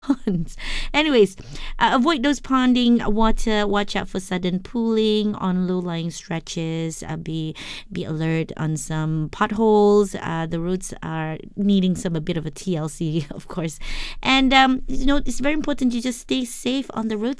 ponds. Anyways, avoid those ponding water. Watch out for sudden pooling on low-lying stretches. Be alert on some potholes. The roads are needing some a bit of a TLC, of course. And it's very important you just stay safe on the roads